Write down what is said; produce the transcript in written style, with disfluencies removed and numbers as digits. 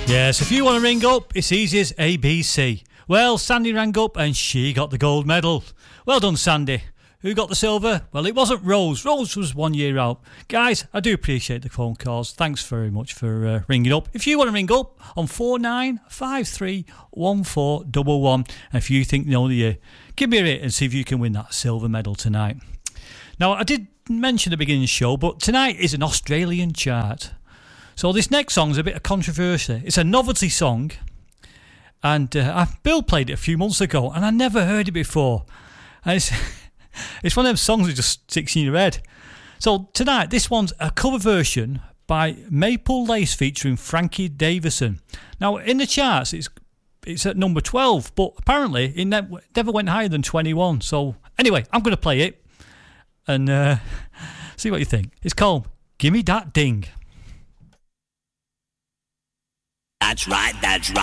Yes, if you want to ring up, it's easy as ABC. Well, Sandy rang up and she got the gold medal. Well done, Sandy. Who got the silver? Well, it wasn't Rose. Rose was 1 year out. Guys, I do appreciate the phone calls. Thanks very much for ringing up. If you want to ring up on 49531411, and if you think no the year, give me a hit and see if you can win that silver medal tonight. Now, I did mention at the beginning of the show, but tonight is an Australian chart. So this next song is a bit of controversy. It's a novelty song, and Bill played it a few months ago, and I never heard it before. And it's one of them songs that just sticks in your head. So tonight, this one's a cover version by Maple Lace featuring Frankie Davison. Now, in the charts, it's at number 12, but apparently it never went higher than 21. So anyway, I'm going to play it and see what you think. It's called Gimme That Ding. That's right, that's right.